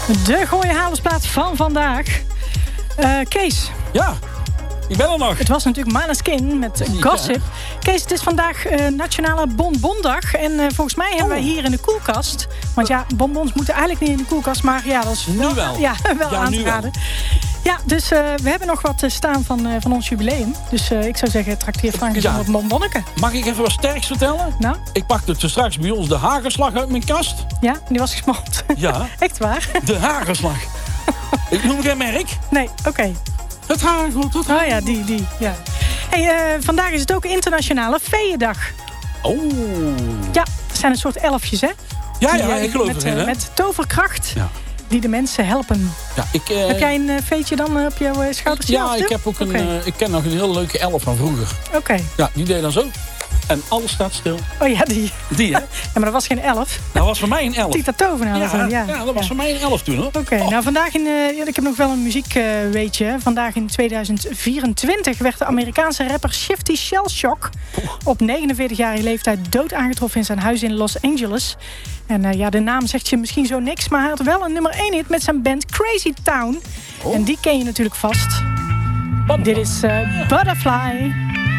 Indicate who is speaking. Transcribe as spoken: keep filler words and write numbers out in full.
Speaker 1: De Gooi Hamersplaat van vandaag. Uh, Kees.
Speaker 2: Ja, ik ben er nog.
Speaker 1: Het was natuurlijk Maneskin met Gossip. Ja. Kees, het is vandaag uh, Nationale Bonbondag. En uh, volgens mij hebben oh. wij hier in de koelkast... Want ja, bonbons moeten eigenlijk niet in de koelkast. Maar ja, dat is
Speaker 2: nu
Speaker 1: wel,
Speaker 2: wel.
Speaker 1: Ja, wel
Speaker 2: ja,
Speaker 1: aan te raden. Ja, dus uh, we hebben nog wat staan van, uh, van ons jubileum. Dus uh, ik zou zeggen, trakteer Frank eens ja. op bonbonneke.
Speaker 2: Mag ik even wat sterks vertellen?
Speaker 1: Nou?
Speaker 2: Ik pakte toen straks bij ons de hagelslag uit mijn kast.
Speaker 1: Ja, die was gesmolten.
Speaker 2: Ja.
Speaker 1: Echt waar?
Speaker 2: De hagelslag. Ik noem geen merk.
Speaker 1: Nee, oké. Okay.
Speaker 2: Het hagelt, het hagelt.
Speaker 1: Oh ja, die, die, ja. Hey, uh, vandaag is het ook Internationale Feeëndag.
Speaker 2: Oh.
Speaker 1: Ja, dat zijn een soort elfjes, hè?
Speaker 2: Ja,
Speaker 1: die,
Speaker 2: ja, ik geloof
Speaker 1: met,
Speaker 2: erin, hè?
Speaker 1: Met toverkracht. Ja. Die de mensen helpen.
Speaker 2: Ja, ik, uh,
Speaker 1: heb jij een uh, veetje dan uh, op jouw uh, schoudertje?
Speaker 2: Ja, ik, heb ook een, okay. uh, ik ken nog een hele leuke elf van vroeger.
Speaker 1: Oké. Okay.
Speaker 2: Ja, die deed dan zo. En alles staat stil.
Speaker 1: Oh ja, die.
Speaker 2: Die, hè?
Speaker 1: Ja, maar dat was geen elf.
Speaker 2: Dat was voor mij een elf.
Speaker 1: Tita Tovenaar.
Speaker 2: Ja,
Speaker 1: ja,
Speaker 2: ja, dat was ja. voor mij een elf toen, hoor.
Speaker 1: Oké, okay, oh. nou vandaag in... Uh, ik heb nog wel een muziek, uh, weetje. Vandaag in tweeduizend vierentwintig werd de Amerikaanse rapper Shifty Shellshock... Oh. op negenenveertigjarige leeftijd dood aangetroffen in zijn huis in Los Angeles. En uh, ja, de naam zegt je misschien zo niks... maar hij had wel een nummer één hit met zijn band Crazy Town. Oh. En die ken je natuurlijk vast. Butterfly. Dit is uh, Butterfly.